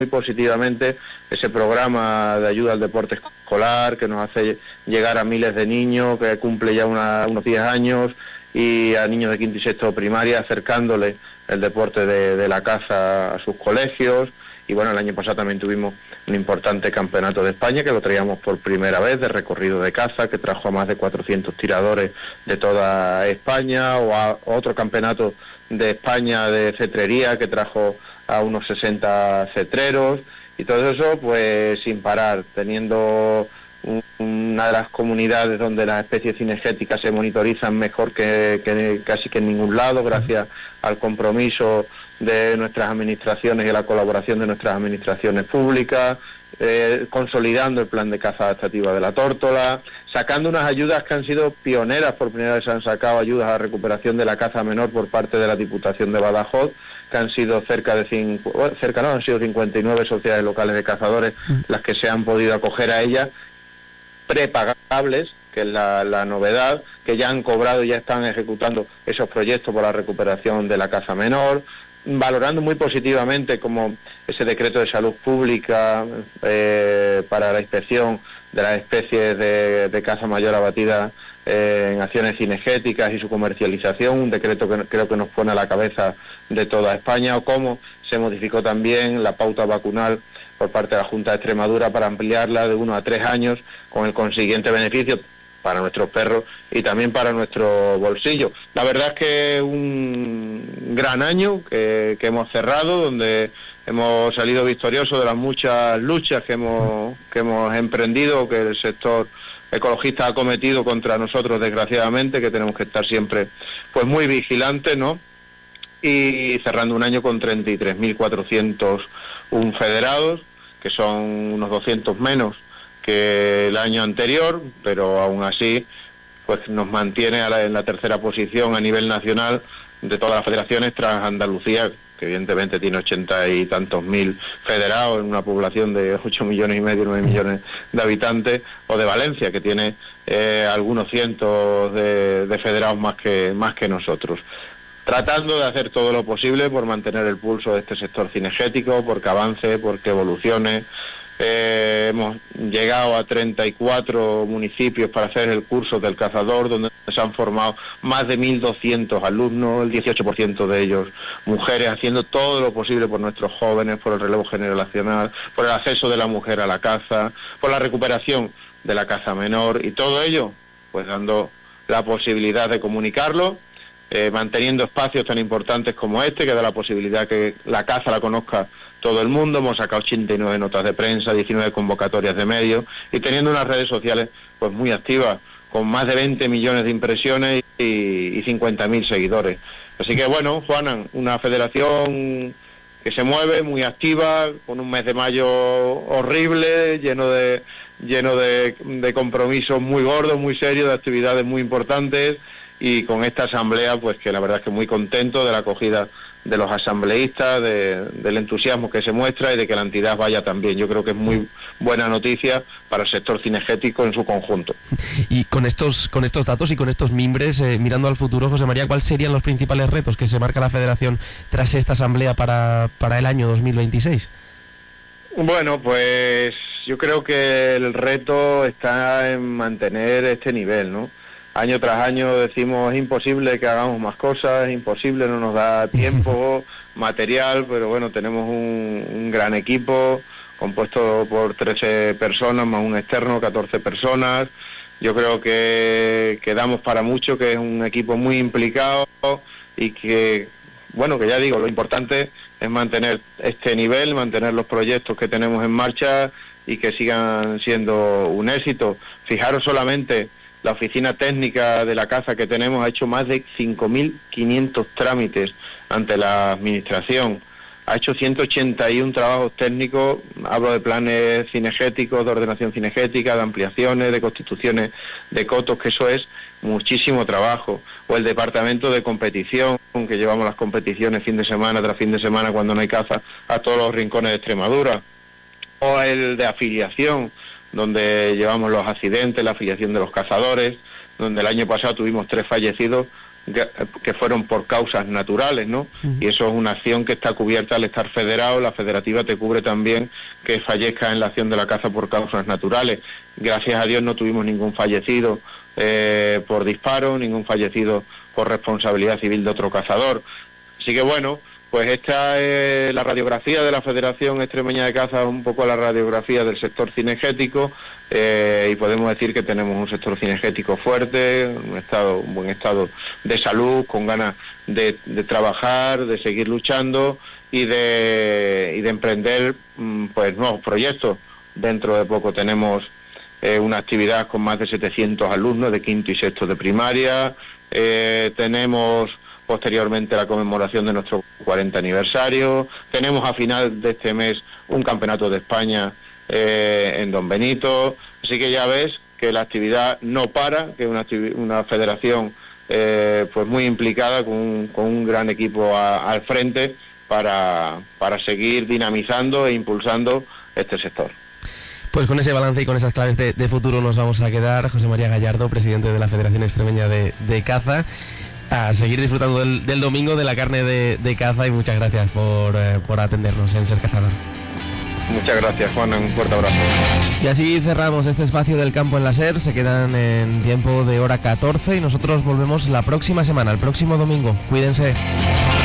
muy positivamente ese programa de ayuda al deporte escolar que nos hace llegar a miles de niños, que cumple ya unos 10 años, y a niños de quinto y sexto de primaria, acercándoles el deporte de la caza a sus colegios. Y bueno, el año pasado también tuvimos un importante campeonato de España, que lo traíamos por primera vez, de recorrido de caza, que trajo a más de 400 tiradores de toda España, o a otro campeonato de España de cetrería, que trajo a unos 60 cetreros, y todo eso pues sin parar, teniendo una de las comunidades donde las especies cinegéticas se monitorizan mejor que casi que en ningún lado, gracias al compromiso de nuestras administraciones y a la colaboración de nuestras administraciones públicas, consolidando el plan de caza adaptativa de la tórtola, sacando unas ayudas que han sido pioneras. Por primera vez se han sacado ayudas a la recuperación de la caza menor por parte de la Diputación de Badajoz, que han sido han sido 59 sociedades locales de cazadores las que se han podido acoger a ellas, prepagables, que es la novedad, que ya han cobrado y ya están ejecutando esos proyectos por la recuperación de la caza menor, valorando muy positivamente como ese decreto de salud pública para la inspección de las especies de caza mayor abatida en acciones cinegéticas y su comercialización, un decreto que creo que nos pone a la cabeza de toda España, o cómo se modificó también la pauta vacunal por parte de la Junta de Extremadura para ampliarla de 1 a 3 años, con el consiguiente beneficio para nuestros perros y también para nuestro bolsillo. La verdad es que un gran año que hemos cerrado, donde hemos salido victoriosos de las muchas luchas que hemos emprendido, que el sector ecologista ha cometido contra nosotros, desgraciadamente, que tenemos que estar siempre pues muy vigilantes, ¿no? Y cerrando un año con 33.401 federados, que son unos 200 menos que el año anterior, pero aún así pues nos mantiene en la tercera posición a nivel nacional de todas las federaciones, tras Andalucía, que evidentemente tiene 80 y tantos mil federados en una población de 8 millones y medio, 9 millones de habitantes, o de Valencia, que tiene algunos cientos de federados más que nosotros. Tratando de hacer todo lo posible por mantener el pulso de este sector cinegético, porque avance, porque evolucione. Hemos llegado a 34 municipios para hacer el curso del cazador, donde se han formado más de 1.200 alumnos, el 18% de ellos mujeres, haciendo todo lo posible por nuestros jóvenes, por el relevo generacional, por el acceso de la mujer a la caza, por la recuperación de la caza menor, y todo ello pues dando la posibilidad de comunicarlo, manteniendo espacios tan importantes como este, que da la posibilidad que la caza la conozca todo el mundo. Hemos sacado 89 notas de prensa, 19 convocatorias de medios, y teniendo unas redes sociales pues muy activas, con más de 20 millones de impresiones y 50.000 seguidores. Así que bueno, Juanan, una federación que se mueve, muy activa, con un mes de mayo horrible, lleno de compromisos muy gordos, muy serios, de actividades muy importantes, y con esta asamblea pues que la verdad es que muy contento de la acogida de los asambleístas, del entusiasmo que se muestra, y de que la entidad vaya también. Yo creo que es muy buena noticia para el sector cinegético en su conjunto. Y con estos datos y con estos mimbres, mirando al futuro, José María, ¿cuáles serían los principales retos que se marca la Federación tras esta asamblea para el año 2026? Bueno, pues yo creo que el reto está en mantener este nivel, ¿no? Año tras año decimos, es imposible que hagamos más cosas, es imposible, no nos da tiempo, material, pero bueno, tenemos un gran equipo compuesto por 13 personas, más un externo, 14 personas. Yo creo que damos para mucho, que es un equipo muy implicado, y que, bueno, que ya digo, lo importante es mantener este nivel, mantener los proyectos que tenemos en marcha y que sigan siendo un éxito. Fijaros solamente, la oficina técnica de la caza que tenemos ha hecho más de 5.500 trámites ante la administración. Ha hecho 181 trabajos técnicos, hablo de planes cinegéticos, de ordenación cinegética, de ampliaciones, de constituciones de cotos, que eso es muchísimo trabajo. O el departamento de competición, que llevamos las competiciones fin de semana tras fin de semana cuando no hay caza a todos los rincones de Extremadura. O el de afiliación, donde llevamos los accidentes, la afiliación de los cazadores, donde el año pasado tuvimos 3 fallecidos que fueron por causas naturales, ¿no? Y eso es una acción que está cubierta al estar federado. La federativa te cubre también que fallezca en la acción de la caza por causas naturales. Gracias a Dios no tuvimos ningún fallecido por disparo, ningún fallecido por responsabilidad civil de otro cazador. Así que bueno, pues esta es la radiografía de la Federación Extremeña de Caza, un poco la radiografía del sector cinegético, y podemos decir que tenemos un sector cinegético fuerte, un buen estado de salud, con ganas de trabajar, de seguir luchando y de emprender pues nuevos proyectos. Dentro de poco tenemos una actividad con más de 700 alumnos de quinto y sexto de primaria. Tenemos posteriormente la conmemoración de nuestro 40 aniversario. Tenemos a final de este mes un campeonato de España en Don Benito. Así que ya ves que la actividad no para, que es una federación pues muy implicada, con un gran equipo al frente para seguir dinamizando e impulsando este sector. Pues con ese balance y con esas claves de futuro nos vamos a quedar. José María Gallardo, presidente de la Federación Extremeña de Caza, a seguir disfrutando del domingo de la carne de caza, y muchas gracias por atendernos en Ser Cazador. Muchas gracias, Juan, un fuerte abrazo. Y así cerramos este espacio del campo en la SER. Se quedan en tiempo de hora 14 y nosotros volvemos la próxima semana, el próximo domingo. Cuídense.